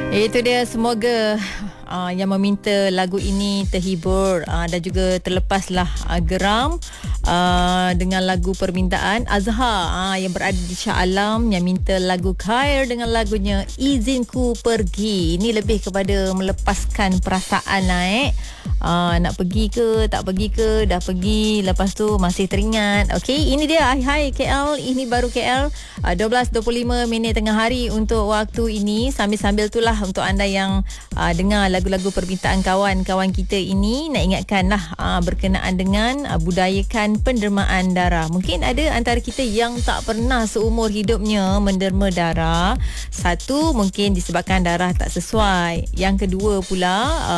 Itu dia, semoga yang meminta lagu ini terhibur dan juga terlepaslah geram dengan lagu permintaan Azhar yang berada di Shah Alam yang minta lagu Khair dengan lagunya Izinku Pergi. Ini lebih kepada melepaskan perasaan lah nak pergi ke tak pergi ke, dah pergi lepas tu masih teringat. Okey, ini dia Hai KL, ini baru KL 12.25 minit tengah hari untuk waktu ini. Sambil-sambil itulah untuk anda yang dengar lagu-lagu permintaan kawan-kawan kita ini, nak ingatkanlah berkenaan dengan budayakan pendermaan darah. Mungkin ada antara kita yang tak pernah seumur hidupnya menderma darah. Satu, mungkin disebabkan darah tak sesuai. Yang kedua pula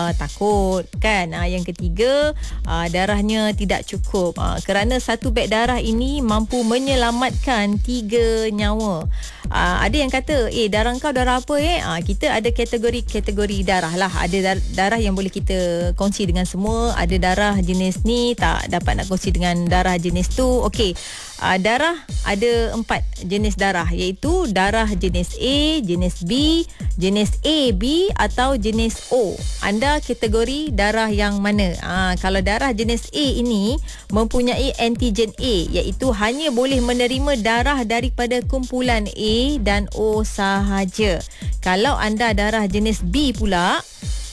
takut kan. Yang ketiga, darahnya tidak cukup. Kerana satu beg darah ini mampu menyelamatkan 3 nyawa. Ada yang kata, darah kau darah apa kita ada kategori darah lah. Ada darah yang boleh kita kongsi dengan semua. Ada darah jenis ni tak dapat nak kongsi dengan darah jenis tu. Okey, darah ada 4 jenis darah, iaitu darah jenis A, jenis B, jenis AB atau jenis O. Anda kategori darah yang mana? Kalau darah jenis A ini mempunyai antigen A, iaitu hanya boleh menerima darah daripada kumpulan A dan O sahaja. Kalau anda darah jenis B pula,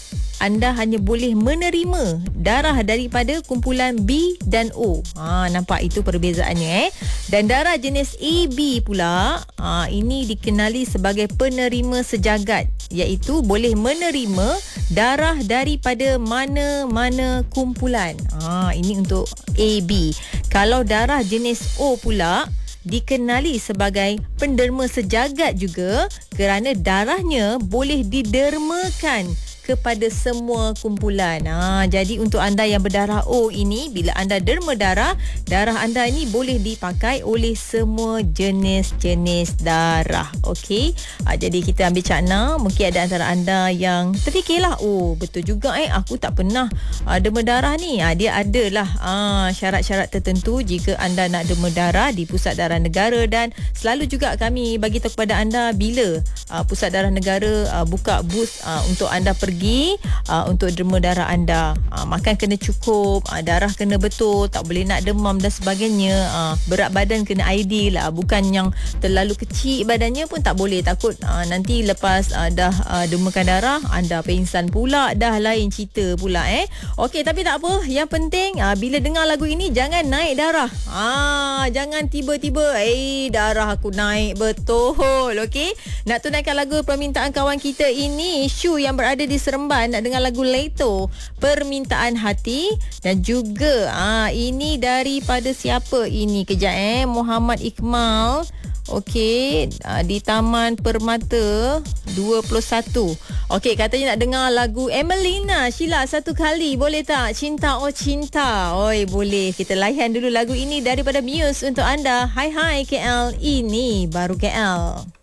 anda hanya boleh menerima darah daripada kumpulan B dan O. Nampak itu perbezaannya Dan darah jenis AB pula, ini dikenali sebagai penerima sejagat, iaitu boleh menerima darah daripada mana-mana kumpulan. Ini untuk AB. Kalau darah jenis O pula, dikenali sebagai penderma sejagat juga kerana darahnya boleh didermakan kepada semua kumpulan. Jadi untuk anda yang berdarah O ini, bila anda derma darah anda ini boleh dipakai oleh semua jenis-jenis darah. Okey. Jadi kita ambil cakna. Mungkin ada antara anda yang terfikirlah, betul juga aku tak pernah derma darah ni. Dia adalah syarat-syarat tertentu jika anda nak derma darah di Pusat Darah Negara, dan selalu juga kami bagi tahu kepada anda bila Pusat Darah Negara buka booth untuk anda pergi untuk derma darah anda. Makan kena cukup, darah kena betul, tak boleh nak demam dan sebagainya. Berat badan kena ideal lah, bukan yang terlalu kecil badannya pun tak boleh. Takut nanti lepas dah dermakan darah anda pingsan pula, dah lain cerita pula. Okey, tapi tak apa, yang penting bila dengar lagu ini jangan naik darah. Jangan tiba-tiba darah aku naik betul. Okey, nak tunaikan lagu permintaan kawan kita ini, Shu yang berada di Seremban, nak dengar lagu Leto, Permintaan Hati. Dan juga ini daripada siapa ini, kejap Muhammad Iqmal. Okey, di Taman Permata 21. Okey, katanya nak dengar lagu Emelina Sheila satu kali, boleh tak? Cinta oh cinta. Boleh. Kita layan dulu lagu ini daripada Muse untuk anda. Hai KL, ini baru KL.